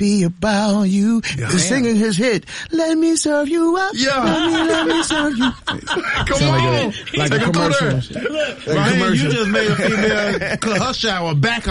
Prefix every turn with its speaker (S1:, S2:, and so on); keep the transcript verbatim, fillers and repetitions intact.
S1: be about you.
S2: Yeah,
S1: singing his hit, let me serve you up.
S2: Yeah.
S1: Let me, let me serve you.
S2: Come on.
S3: Like a, like a commercial.
S2: Look, Raheem, you just made a female cut her shower back on.